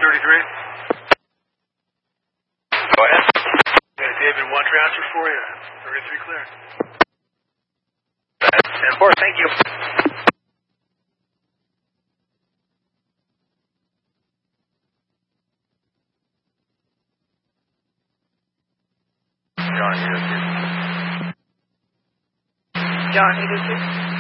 Go ahead. Yeah, David, 1 transfer for you. 33 clear. 10-4, thank you. John, 802. John, 802.